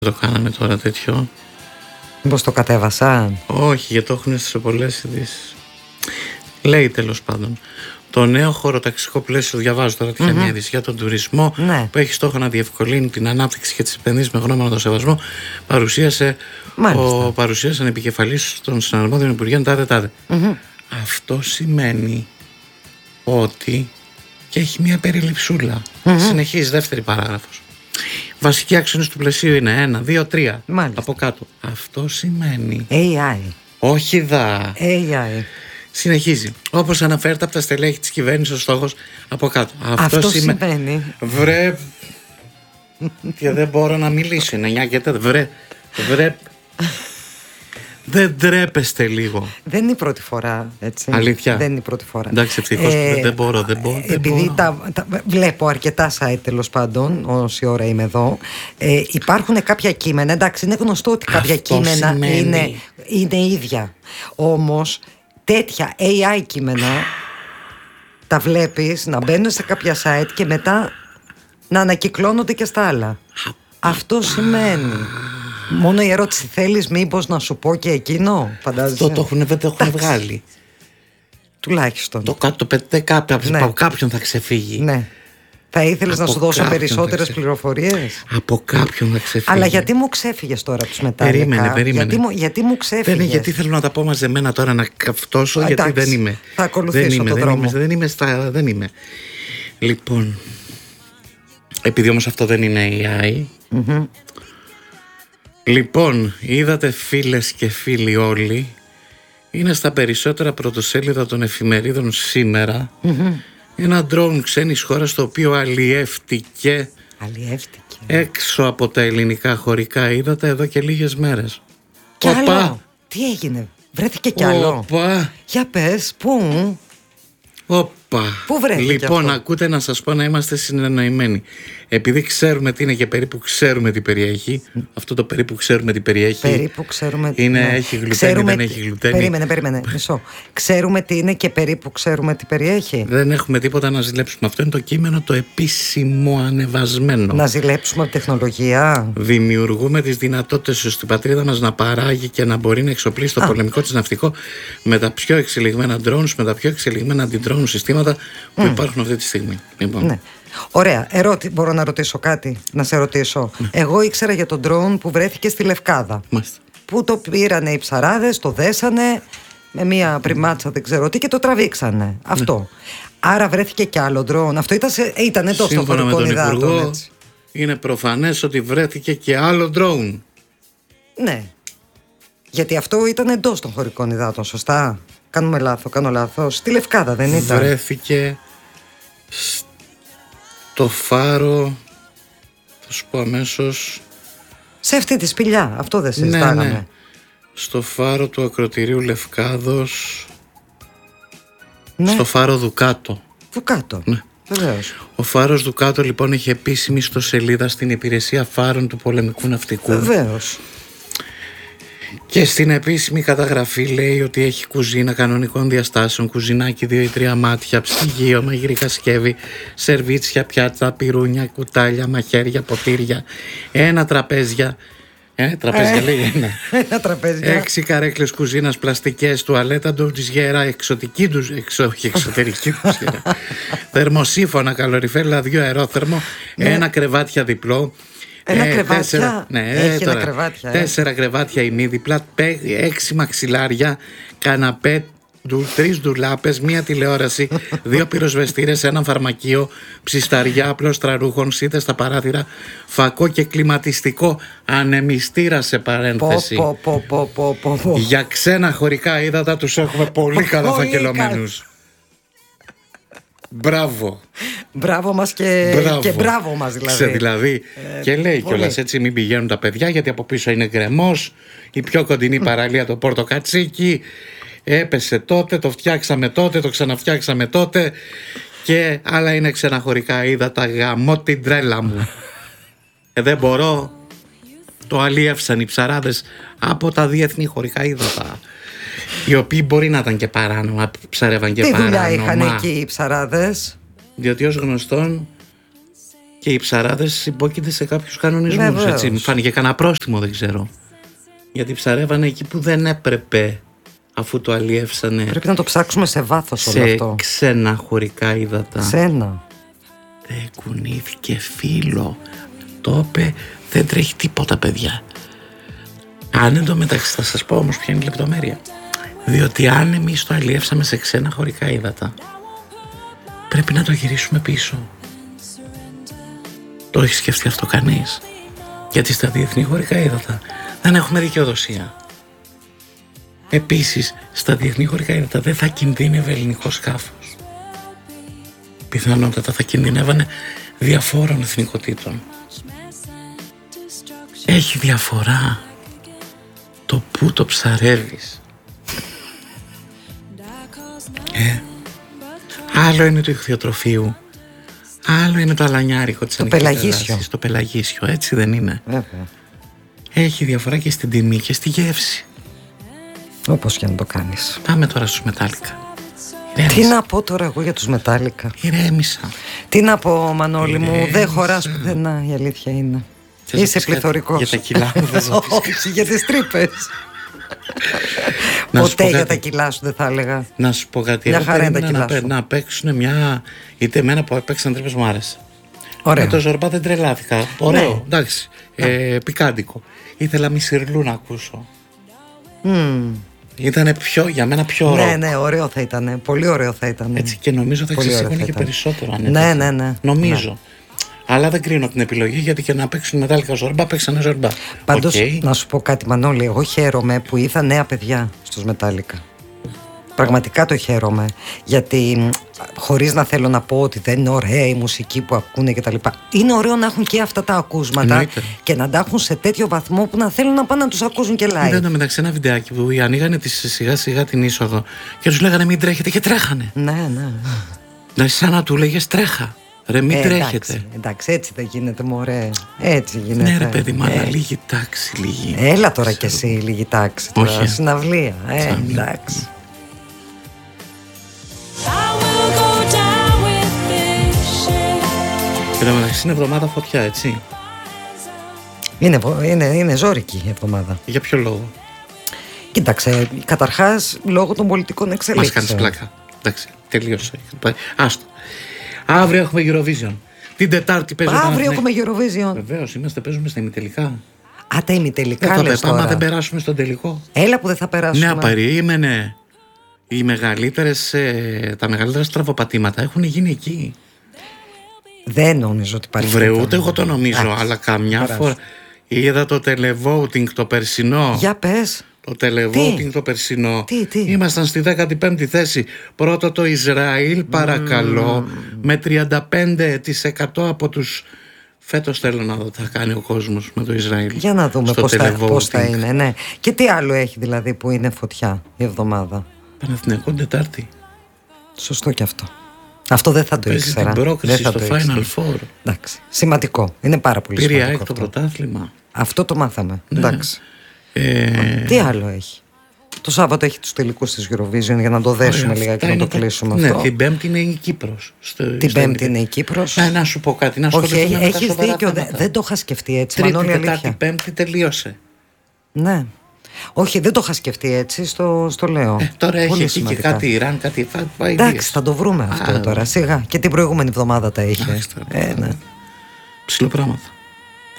το κάνανε τώρα τέτοιο. Μήπως το κατέβασαν? Όχι, γιατί το έχουν σε πολλές ειδήσεις. Λέει τέλος πάντων. Το νέο χωροταξικό πλαίσιο, διαβάζω τώρα τη μια είδηση για τον τουρισμό, που έχει στόχο να διευκολύνει την ανάπτυξη και τις επενδύσεις με γνώμονα τον σεβασμό, παρουσίασαν επικεφαλής των συναρμόδιων υπουργείων τάδε. Αυτό σημαίνει ότι και έχει μια περιληψούλα. Συνεχίζει δεύτερη παράγραφος. Βασικοί άξονες του πλαισίου είναι 1, 2, 3. Από κάτω. Αυτό σημαίνει AI. Όχι δα. AI. Συνεχίζει. Όπως αναφέρεται από τα στελέχη της κυβέρνησης, ο στόχος από κάτω. Αυτό σημαίνει. Βρε. Και δεν μπορώ να μιλήσω. Είναι 9 και 4. Βρε. Δεν ντρέπεστε λίγο? Δεν είναι η πρώτη φορά, έτσι. Αλήθεια? Δεν είναι η πρώτη φορά. Εντάξει, ευτυχώς δεν μπορώ. Επειδή βλέπω αρκετά site, τέλος πάντων, όση ώρα είμαι εδώ, υπάρχουν κάποια κείμενα. Εντάξει, είναι γνωστό ότι κάποια κείμενα είναι ίδια. Όμως τέτοια AI κείμενα τα βλέπεις να μπαίνουν σε κάποια site και μετά να ανακυκλώνονται και στα άλλα. Αυτό σημαίνει. Μόνο η ερώτηση, θέλεις μήπως να σου πω και εκείνο? Φαντάζεσαι. Αυτό δεν το έχουν βγάλει. Τουλάχιστον. Το κάτω από κάποιον θα ξεφύγει. Ναι. Θα ήθελες να σου δώσω περισσότερες πληροφορίες? Από κάποιον θα ξεφύγει. Αλλά γιατί μου ξέφυγες τώρα τους Μετάλλικα? Περίμενε. Γιατί μου ξέφυγες? Γιατί θέλω να τα πω μαζεμένα τώρα, να καυτώσω, γιατί δεν είμαι. Θα ακολουθήσω τον δρόμο. Δεν είμαι. Λοιπόν, επειδή όμως αυτό δεν είναι AI. Λοιπόν, είδατε φίλες και φίλοι όλοι, είναι στα περισσότερα πρωτοσέλιδα των εφημερίδων σήμερα ένα ντρόουν ξένης χώρας, το οποίο αλλιεύτηκε έξω από τα ελληνικά χωρικά ύδατα εδώ και λίγες μέρες. Κι άλλο? Τι έγινε? Βρέθηκε κι άλλο? Για πες, πού? Πού βρέθηκε? Λοιπόν, ακούτε, να σας πω, να είμαστε συνεννοημένοι. Επειδή ξέρουμε τι είναι και περίπου ξέρουμε τι περιέχει. Αυτό το περίπου ξέρουμε τι περιέχει. Περίπου ξέρουμε τι είναι. Έχει γλουτένη, δεν έχει γλουτένη. Περίμενε. Μισό. Ξέρουμε τι είναι και περίπου ξέρουμε τι περιέχει. Δεν έχουμε τίποτα να ζηλέψουμε. Αυτό είναι το κείμενο, το επίσημο ανεβασμένο. Να ζηλέψουμε από τεχνολογία. Δημιουργούμε τις δυνατότητες στην πατρίδα μας να παράγει και να μπορεί να εξοπλίσει το πολεμικό της ναυτικό με τα πιο εξελιγμένα drones, με τα πιο εξελιγμένα αντι-drone συστήματα που υπάρχουν αυτή τη στιγμή. Λοιπόν. Ναι. Ωραία. Μπορώ να ρωτήσω κάτι? Να σε ρωτήσω. Εγώ ήξερα για τον drone που βρέθηκε στη Λευκάδα. Μάλιστα. Που το πήρανε οι ψαράδες, το δέσανε με μία πριμάτσα, δεν ξέρω τι, και το τραβήξανε. Αυτό. Άρα βρέθηκε κι άλλο drone. Αυτό ήταν εντός των χωρικών υδάτων, έτσι. Είναι προφανές ότι βρέθηκε και άλλο drone. Ναι. Γιατί αυτό ήταν εντός των χωρικών υδάτων, σωστά? Κάνω λάθος. Στη Λευκάδα δεν ήταν? Βρέθηκε στο φάρο, θα σου πω αμέσως. Σε αυτή τη σπηλιά, αυτό δεν συζητάγαμε? Ναι. Στο φάρο του ακροτηρίου Λευκάδος. Ναι. Στο φάρο Δουκάτο. Ναι. Βεβαίως. Ο φάρος Δουκάτο λοιπόν έχει επίσημη ιστοσελίδα στην υπηρεσία φάρων του πολεμικού ναυτικού. Βεβαίως. Και στην επίσημη καταγραφή λέει ότι έχει κουζίνα κανονικών διαστάσεων, κουζινάκι 2 ή 3 μάτια, ψυγείο, μαγειρικά σκεύη, σερβίτσια, πιάτα, πυρούνια, κουτάλια, μαχαίρια, ποτήρια, ένα τραπέζια. Τραπέζια λέει ένα. Ένα τραπέζια. 6 καρέκλες κουζίνας, πλαστικές, τουαλέτα, ντουζιέρα, εξωτική εξωτερική ντουζιέρα, θερμοσύφωνα, καλοριφέρ, 2 αερόθερμο, ένα κρεβάτια διπλό. Ένα κρεβάτια. Έχει ένα κρεβάτια. 4 κρεβάτια ημίδιπλα, 6 μαξιλάρια, καναπέ, 3 ντουλάπες, 1 τηλεόραση, 2 πυροσβεστήρες, 1 φαρμακείο, ψισταριά, απλόστρα ρούχων, σίτες στα παράθυρα, φακό και κλιματιστικό ανεμιστήρα σε παρένθεση. Για ξένα χωρικά ύδατα τους έχουμε πολύ καλά φακελωμένους. Μπράβο. Μπράβο μας και μπράβο μας δηλαδή. Και λέει κιόλας, έτσι, μην πηγαίνουν τα παιδιά, γιατί από πίσω είναι γκρεμός. Η πιο κοντινή παραλία, το Πόρτο Κατσίκι, έπεσε τότε, το φτιάξαμε τότε, το ξαναφτιάξαμε τότε. Και άλλα είναι ξεναχωρικά ύδατα, γαμώ την τρέλα μου. Δεν μπορώ. Το αλίευσαν οι ψαράδες από τα διεθνή χωρικά ύδατα, οι οποίοι μπορεί να ήταν και παράνομα, ψαρεύαν και παράνομα. Τι δουλειά είχαν εκεί οι ψαράδες? Διότι ως γνωστόν Και οι ψαράδες υπόκειται σε κάποιους κανονισμούς. Έτσι. Μου φάνηκε κανένα πρόστιμο, δεν ξέρω. Γιατί ψαρεύανε εκεί που δεν έπρεπε, αφού το αλλιεύσανε. Πρέπει να το ψάξουμε σε βάθος όλο αυτό. Σε ξένα χωρικά ύδατα. Ξένα. Δεν κουνήθηκε φίλο. Το είπε, δεν τρέχει τίποτα, παιδιά. Αν εντωμεταξύ θα σας πω όμως ποια είναι η λεπτομέρεια. Διότι αν εμείς το αλλιεύσαμε σε ξένα χωρικά ύδατα, πρέπει να το γυρίσουμε πίσω. Το έχει σκεφτεί αυτό κανείς? Γιατί στα διεθνή χωρικά ύδατα δεν έχουμε δικαιοδοσία. Επίσης, στα διεθνή χωρικά ύδατα δεν θα κινδύνευε ελληνικό σκάφος. Πιθανότατα θα κινδυνεύανε διαφόρων εθνικοτήτων. Έχει διαφορά το που το ψαρεύεις. Άλλο είναι του ιχθυοτροφείου, άλλο είναι το αλανιάρικο της ανοιχτής. Το πελαγίσιο, έτσι δεν είναι? Βέβαια. Έχει διαφορά και στην τιμή και στη γεύση. Όπως και να το κάνεις. Πάμε τώρα στους Μετάλλικα. Τι να πω τώρα εγώ για τους Μετάλλικα? Ηρέμησα. Τι να πω, Μανώλη μου, δεν χωράς πουθενά, η αλήθεια είναι. Είσαι πληθωρικός. Για τα κιλά μου δεν θα πεις. Όχι, για τις τρύπες. Ποτέ για τα κιλά σου δεν θα έλεγα. Να σου πω κάτι. Μια χαρά είναι τα κιλά σου. Να παίξουν μια. Είτε εμένα που έπαιξαν τρύπες μου άρεσε. Ωραίο. Με το Ζορμπά δεν τρελάθηκα. Ωραίο, εντάξει. Πικάντικο. Ήθελα Μισιρλού να ακούσω. Ήτανε για μένα πιο ωραίο. Ναι, ωραίο θα ήταν. Πολύ ωραίο θα ήταν. Έτσι, και νομίζω θα ξεσήκωνε και περισσότερο. Ναι. Νομίζω. Αλλά δεν κρίνω την επιλογή, γιατί και να παίξουν Μετάλλικα Ζορμπά, παίξανε Ζορμπά. Πάντως, να σου πω κάτι, Μανώλη, εγώ χαίρομαι που είδα νέα παιδιά στους Μετάλλικα. Πραγματικά το χαίρομαι. Γιατί χωρίς να θέλω να πω ότι δεν είναι ωραία η μουσική που ακούνε κτλ. Είναι ωραίο να έχουν και αυτά τα ακούσματα. Εννοείται. Και να τα έχουν σε τέτοιο βαθμό που να θέλουν να πάνε να τους ακούσουν και live. Είδα μεταξύ ένα βιντεάκι που ανοίγανε σιγά σιγά την είσοδο και τους λέγανε μην τρέχετε, και τρέχανε. Ναι. Δηλαδή, σαν να του λέγες τρέχα. Ρε, μην τρέχετε. Εντάξει, έτσι δεν γίνεται, μωρέ. Έτσι γίνεται. Ναι, ρε παιδί μου, αλλά λίγη τάξη, λίγη. Έλα τώρα κι εσύ, λίγη τάξη. Τώρα, όχι. Συναυλία. Εντάξει. Και να μεταξύ είναι εβδομάδα φωτιά, έτσι. Είναι ζώρικη η εβδομάδα. Για ποιο λόγο? Κοίταξε, καταρχάς λόγω των πολιτικών εξελίξεων. Μας κάνεις πλάκα. Εντάξει, τελείωσε. Άστο. Αύριο έχουμε Eurovision. Την Τετάρτη παίζουμε. Αύριο έχουμε Eurovision. Βεβαίως, παίζουμε στα ημιτελικά. Α, τα ημιτελικά λες τώρα. Πάμε, δεν περάσουμε στον τελικό. Έλα που δεν θα περάσουμε. Ναι, περίμενε. Τα μεγαλύτερα στραβοπατήματα έχουν γίνει εκεί. Δεν νομίζω ότι υπάρχει. Βρε, ούτε εγώ το νομίζω, αλλά καμιά φορά είδα το televoting το περσινό. Για πες. Το televoting το περσινό. Τι. Ήμασταν στη 15η θέση. Πρώτο το Ισραήλ, παρακαλώ, με 35% από τους. Φέτος θέλω να δω τι θα κάνει ο κόσμος με το Ισραήλ. Για να δούμε πώς θα είναι. Ναι. Και τι άλλο έχει δηλαδή που είναι φωτιά η εβδομάδα? Παναθηναϊκό Τετάρτη. Σωστό και αυτό. Αυτό δεν θα το ήξερα. Την πρόκριση στο Final Four. Εντάξει. Σημαντικό. Είναι πάρα πολύ σημαντικό. Πήρε το πρωτάθλημα. Αυτό το μάθαμε. Ναι. Εντάξει. Τι άλλο έχει? Το Σάββατο έχει τους τελικούς της Eurovision, για να το δέσουμε λίγα και να το κλείσουμε αυτό. Ναι, την Πέμπτη είναι η Κύπρος. Την Πέμπτη είναι η Κύπρος. Να σου πω κάτι, Όχι, έχεις δίκιο. Δεν το είχα σκεφτεί έτσι. Τρίτη, Τετάρτη, Πέμπτη τελείωσε. Ναι. Όχι, δεν το είχα σκεφτεί έτσι, στο λέω. Τώρα έχει εκεί και κάτι Ιράν, κάτι. Εντάξει, θα το βρούμε αυτό τώρα. Σιγά. Και την προηγούμενη εβδομάδα τα είχε. Ψηλό πράγματα.